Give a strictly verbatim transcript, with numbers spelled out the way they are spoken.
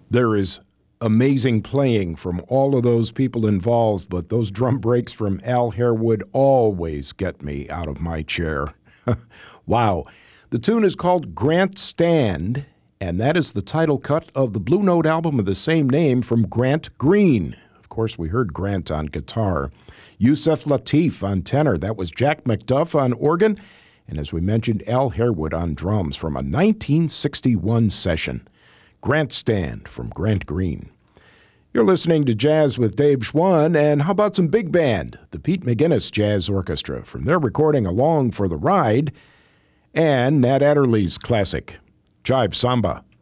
There is amazing playing from all of those people involved, but those drum breaks from Al Harewood always get me out of my chair. Wow. The tune is called Grant Stand, and that is the title cut of the Blue Note album of the same name from Grant Green. Of course, we heard Grant on guitar. Yusef Lateef on tenor. That was Jack McDuff on organ. And as we mentioned, Al Harewood on drums from a nineteen sixty-one session. Grant Stand from Grant Green. You're listening to Jazz with Dave Schwann, and how about some big band? The Pete McGinnis Jazz Orchestra from their recording Along for the Ride, and Nat Adderley's classic, Jive Samba.